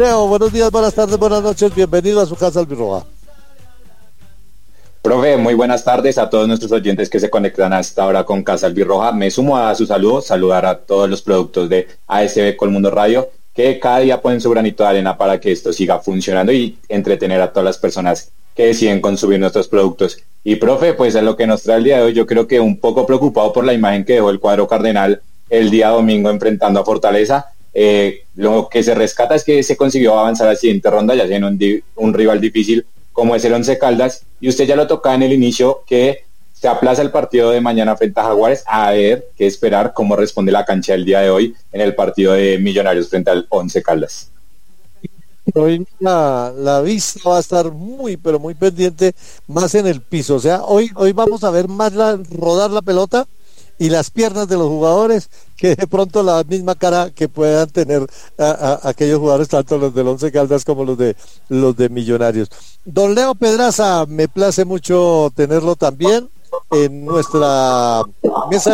Leo, buenos días, buenas tardes, buenas noches, bienvenido a su casa Albirroja. Profe, muy buenas tardes a todos nuestros oyentes que se conectan hasta ahora con Casa Albirroja. Me sumo a su saludo, saludar a todos los productos de ASB Colmundo Radio, que cada día ponen su granito de arena para que esto siga funcionando y entretener a todas las personas que deciden consumir nuestros productos. Y profe, pues es lo que nos trae el día de hoy. Yo creo que un poco preocupado por la imagen que dejó el cuadro cardenal el día domingo enfrentando a Fortaleza. Lo que se rescata es que se consiguió avanzar a la siguiente ronda, ya sea en un rival difícil como es el Once Caldas, y usted ya lo tocaba en el inicio, que se aplaza el partido de mañana frente a Jaguares, a ver qué esperar, cómo responde la cancha el día de hoy en el partido de Millonarios frente al Once Caldas. Hoy la vista va a estar muy, pero muy pendiente, más en el piso. O sea, hoy vamos a ver más rodar la pelota y las piernas de los jugadores que de pronto la misma cara que puedan tener aquellos jugadores, tanto los del Once Caldas como los de Millonarios. Don Leo Pedraza, me place mucho tenerlo también en nuestra